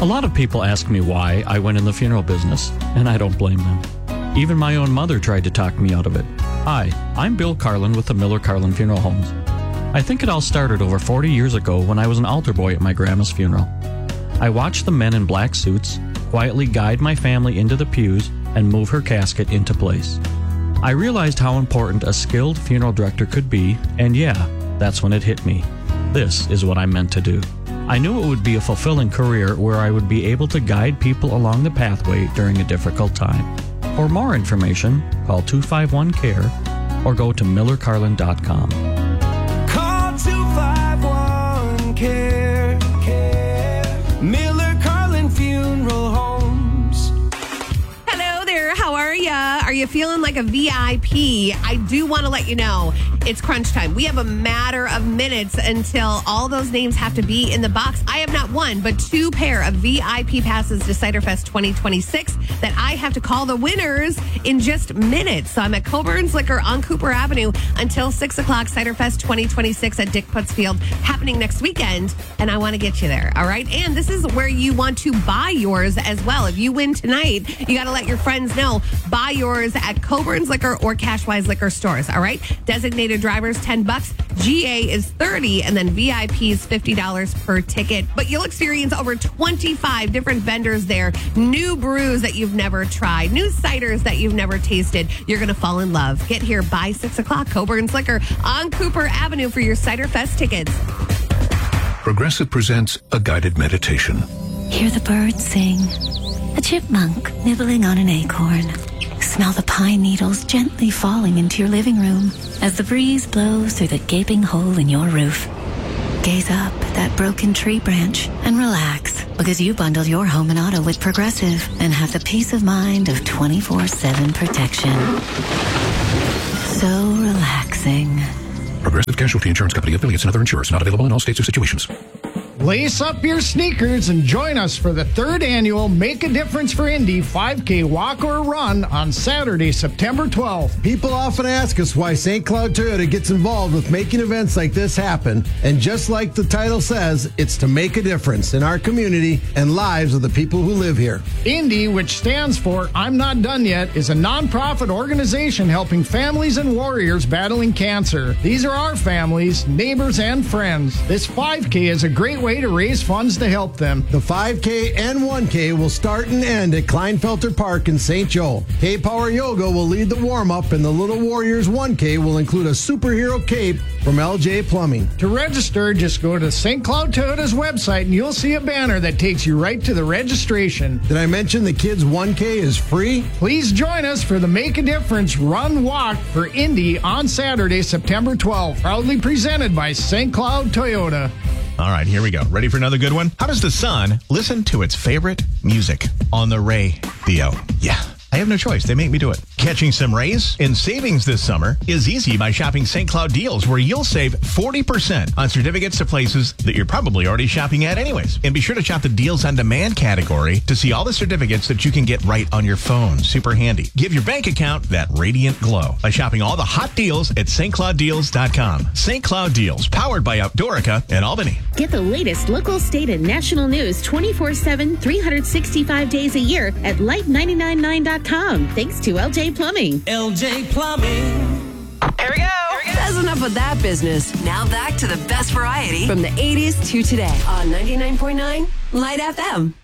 A lot of people ask me why I went in the funeral business, and I don't blame them. Even my own mother tried to talk me out of it. Hi, I'm Bill Carlin with the Miller Carlin Funeral Homes. I think it all started over 40 years ago when I was an altar boy at my grandma's funeral. I watched the men in black suits quietly guide my family into the pews and move her casket into place. I realized how important a skilled funeral director could be, and yeah, that's when it hit me. This is what I'm meant to do. I knew it would be a fulfilling career where I would be able to guide people along the pathway during a difficult time. For more information, call 251-CARE or go to millercarlin.com. Call 251-CARE. Miller Carlin Funeral Homes. Hello there. How are ya? Are you feeling like a VIP? I do want to let you know it's crunch time. We have a matter of minutes until all those names have to be in the box. I have not one, but two pair of VIP passes to Cider Fest 2026 that I have to call the winners in just minutes. So I'm at Coburn's Liquor on Cooper Avenue until 6 o'clock. Cider Fest 2026 at Dick Putz Field happening next weekend. And I want to get you there. All right. And this is where you want to buy yours as well. If you win tonight, you got to let your friends know. Buy yours at Coburn's Liquor or Cashwise Liquor stores. All right. Designated drivers $10, GA is $30, and then VIP is $50 per ticket. But you'll experience over 25 different vendors there, new brews that you've never tried, new ciders that you've never tasted. You're going to fall in love. Get here by 6 o'clock. Coburn's Liquor on Cooper Avenue for your Cider Fest tickets. Progressive presents a guided meditation. Hear the birds sing, a chipmunk nibbling on an acorn. Smell the pine needles gently falling into your living room as the breeze blows through the gaping hole in your roof. Gaze up at that broken tree branch and relax, because you bundled your home and auto with Progressive and have the peace of mind of 24/7 protection. So relaxing. Progressive Casualty Insurance Company, affiliates, and other insurers. Not available in all states or situations. Lace up your sneakers and join us for the third annual Make a Difference for Indy 5K Walk or Run on Saturday, September 12th. People often ask us why St. Cloud Toyota gets involved with making events like this happen. And just like the title says, it's to make a difference in our community and lives of the people who live here. Indy, which stands for I'm Not Done Yet, is a nonprofit organization helping families and warriors battling cancer. These are our families, neighbors, and friends. This 5K is a great way to raise funds to help them. The 5K and 1K will start and end at Kleinfelter Park in St. Joe. K-Power Yoga will lead the warm-up, and the Little Warriors 1K will include a superhero cape from LJ Plumbing. To register, just go to St. Cloud Toyota's website and you'll see a banner that takes you right to the registration. Did I mention the kids 1K is free? Please join us for the Make a Difference Run Walk for Indy on Saturday, September 12th. Proudly presented by St. Cloud Toyota. All right, here we go. Ready for another good one? How does the sun listen to its favorite music on the radio? Yeah, I have no choice. They make me do it. Catching some rays in savings this summer is easy by shopping St. Cloud Deals, where you'll save 40% on certificates to places that you're probably already shopping at anyways. And be sure to shop the Deals on Demand category to see all the certificates that you can get right on your phone. Super handy. Give your bank account that radiant glow by shopping all the hot deals at stclouddeals.com. St. Cloud Deals, powered by Outdoorica and Albany. Get the latest local, state, and national news 24/7, 365 days a year at light999.com. Thanks to LJ Plumbing. LJ Plumbing. Here we go. That's enough of that business. Now back to the best variety from the 80s to today on 99.9 Light FM.